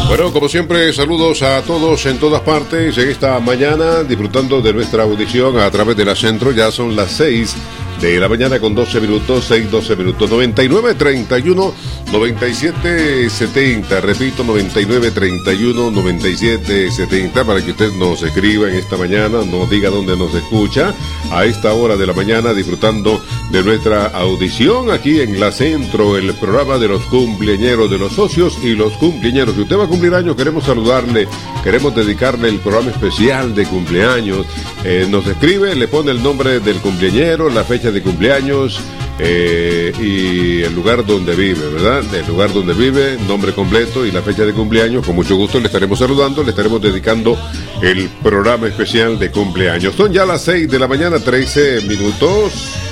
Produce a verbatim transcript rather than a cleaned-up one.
Bueno, como siempre, saludos a todos en todas partes en esta mañana, disfrutando de nuestra audición a través de la Centro. Ya son las seis de la mañana con doce minutos, seis, doce minutos, noventa y nueve, treinta y uno, noventa y siete, setenta, repito, noventa y nueve, treinta y uno, noventa y siete, setenta, para que usted nos escriba en esta mañana, nos diga dónde nos escucha a esta hora de la mañana, disfrutando de nuestra audición aquí en la Centro, el programa de los cumpleañeros, de los socios y los cumpleañeros. Si usted va a cumplir años, queremos saludarle, queremos dedicarle el programa especial de cumpleaños. Eh, nos escribe, le pone el nombre del cumpleañero, la fecha de cumpleaños eh, y el lugar donde vive, ¿verdad? El lugar donde vive, nombre completo y la fecha de cumpleaños. Con mucho gusto le estaremos saludando, le estaremos dedicando el programa especial de cumpleaños. Son ya las seis de la mañana, trece minutos.